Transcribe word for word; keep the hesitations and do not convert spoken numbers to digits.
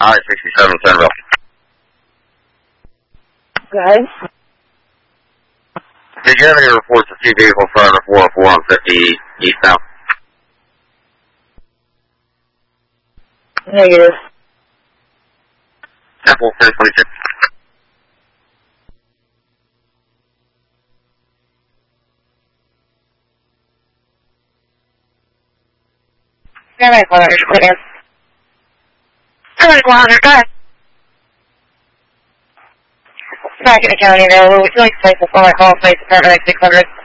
I sixty-seven Centerville. Good. Did you have any reports of two vehicles firing at four oh four on fifty eastbound? Negative. Apple ten twenty-six. Seven kilometers, clear. Seven kilometers, go ahead. Back in the county available. Would you like to place a phone call, place department at six hundred?